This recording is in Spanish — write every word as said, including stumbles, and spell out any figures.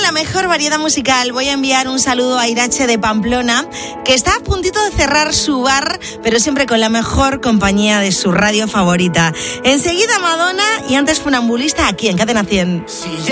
la mejor variedad musical. Voy a enviar un saludo a Irache de Pamplona, que está a puntito de cerrar su bar, pero siempre con la mejor compañía de su radio favorita. Enseguida Madonna y antes Funambulista aquí en Cadena cien.